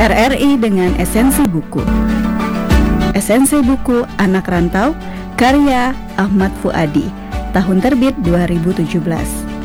RRI dengan esensi buku. Esensi buku Anak Rantau, karya Ahmad Fuadi, tahun terbit 2017.